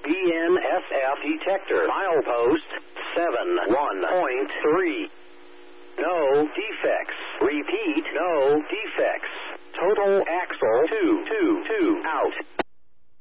BNSF detector. Milepost 71.3. No defects. Repeat, no defects. Total axle 222 out.